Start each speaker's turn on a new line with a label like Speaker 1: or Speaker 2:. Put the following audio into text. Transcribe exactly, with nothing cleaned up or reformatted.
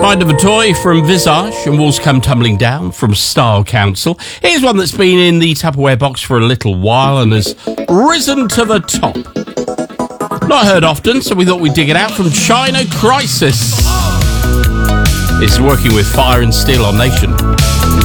Speaker 1: Mind of a Toy from Visage and Walls Come Tumbling Down from Style Council. Here's one that's been in the Tupperware box for a little while and has risen to the top. Not heard often, so we thought we'd dig it out from China Crisis. It's working with Fire and Steel on Nation.